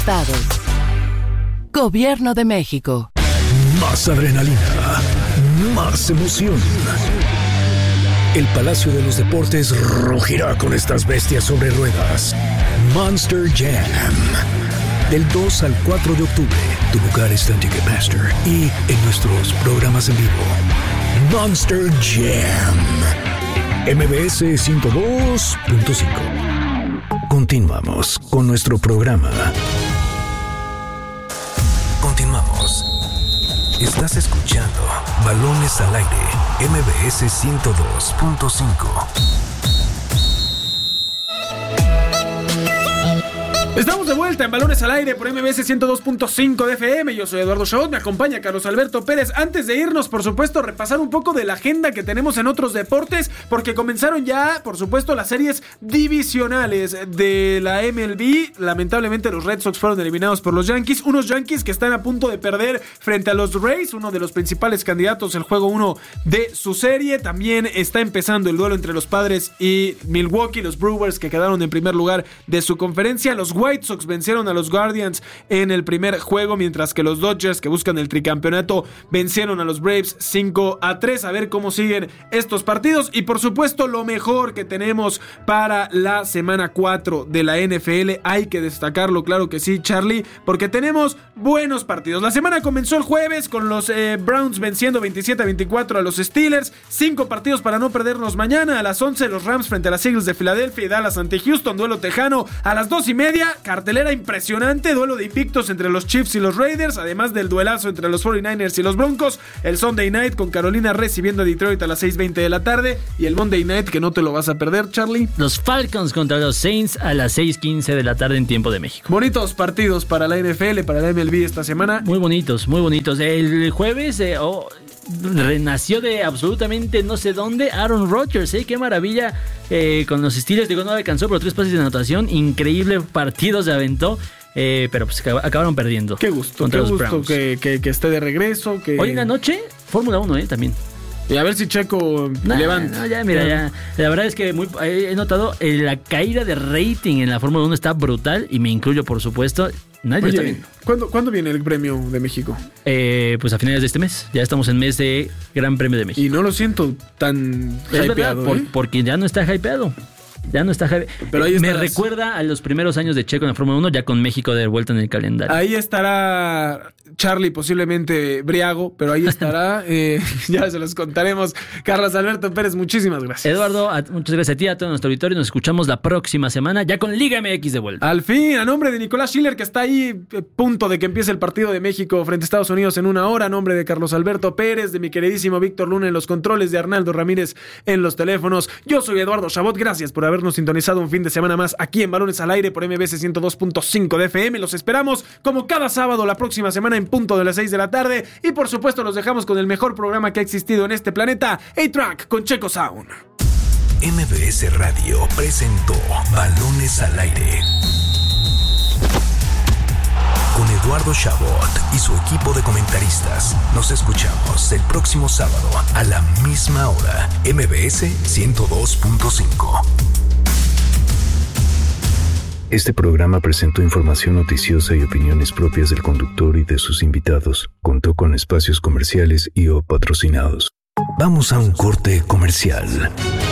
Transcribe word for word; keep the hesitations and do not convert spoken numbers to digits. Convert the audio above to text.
estados. Gobierno de México. Más adrenalina, más emoción. El Palacio de los Deportes rugirá con estas bestias sobre ruedas. Monster Jam. Del dos al cuatro de octubre, tu lugar está en Ticketmaster y en nuestros programas en vivo. Monster Jam. M B S ciento dos punto cinco. Continuamos con nuestro programa. Continuamos. Estás escuchando Balones al Aire, M B S ciento dos punto cinco. Estamos de vuelta en Balones al Aire por M B S ciento dos punto cinco de F M. Yo soy Eduardo Chabot, me acompaña Carlos Alberto Pérez. Antes de irnos, por supuesto, repasar un poco de la agenda que tenemos en otros deportes, porque comenzaron ya, por supuesto, las series divisionales de la M L B. Lamentablemente los Red Sox fueron eliminados por los Yankees, unos Yankees que están a punto de perder frente a los Rays, uno de los principales candidatos, el juego uno de su serie. También está empezando el duelo entre los Padres y Milwaukee, los Brewers, que quedaron en primer lugar de su conferencia. Los White Sox vencieron a los Guardians en el primer juego, mientras que los Dodgers, que buscan el tricampeonato, vencieron a los Braves cinco a tres. A ver cómo siguen estos partidos. Y por supuesto, lo mejor que tenemos para la semana cuatro de la N F L, hay que destacarlo, claro que sí, Charlie, porque tenemos buenos partidos. La semana comenzó el jueves con los eh, Browns venciendo veintisiete a veinticuatro a los Steelers. Cinco partidos para no perdernos mañana. A las once, los Rams frente a las Eagles de Filadelfia y Dallas ante Houston, duelo tejano. A las dos y media, cartelera impresionante, duelo de invictos entre los Chiefs y los Raiders, además del duelazo entre los cuarenta y nueve ers y los Broncos. El Sunday Night con Carolina recibiendo a Detroit a las seis veinte de la tarde, y el Monday Night, que no te lo vas a perder, Charlie, los Falcons contra los Saints a las seis quince de la tarde en tiempo de México. Bonitos partidos para la N F L, para la M L B esta semana. Muy bonitos, muy bonitos. El jueves eh, oh, renació de absolutamente no sé dónde Aaron Rodgers, ¿eh? Qué maravilla eh, con los Steelers. Digo, no alcanzó, pero tres pases de anotación, increíble partido se aventó. Eh, pero pues acabaron perdiendo. Qué gusto, qué gusto que, que, que esté de regreso. Que... Hoy en la noche, Fórmula uno, eh, también. Y a ver si Checo nah, levanta. No, ya, mira, ya. La verdad es que muy, he notado eh, la caída de rating en la Fórmula uno está brutal, y me incluyo, por supuesto. Nadie Oye, está bien. ¿cuándo, ¿Cuándo viene el premio de México? Eh, pues a finales de este mes. Ya estamos en mes de Gran Premio de México. Y no lo siento tan es hypeado, verdad, por, ¿eh? porque ya no está hypeado. Ya no está Javi. Pero ahí me recuerda a los primeros años de Checo en la Fórmula uno, ya con México de vuelta en el calendario. Ahí estará Charlie, posiblemente briago, pero ahí estará. eh, ya se los contaremos. Carlos Alberto Pérez, muchísimas gracias. Eduardo, a, muchas gracias a ti, a todo nuestro auditorio. Nos escuchamos la próxima semana, ya con Liga M X de vuelta. Al fin, a nombre de Nicolás Schiller, que está ahí, eh, punto de que empiece el partido de México frente a Estados Unidos en una hora. A nombre de Carlos Alberto Pérez, de mi queridísimo Víctor Luna en los controles, de Arnaldo Ramírez en los teléfonos. Yo soy Eduardo Chabot. Gracias por habernos sintonizado un fin de semana más aquí en Balones al Aire por M B S ciento dos punto cinco de F M. Los esperamos como cada sábado la próxima semana en punto de las seis de la tarde, y por supuesto los dejamos con el mejor programa que ha existido en este planeta, A-Track con Checo Sound. M B S Radio presentó Balones al Aire con Eduardo Chabot y su equipo de comentaristas. Nos escuchamos el próximo sábado a la misma hora, M B S ciento dos punto cinco. Este programa presentó información noticiosa y opiniones propias del conductor y de sus invitados. Contó con espacios comerciales y o patrocinados. Vamos a un corte comercial.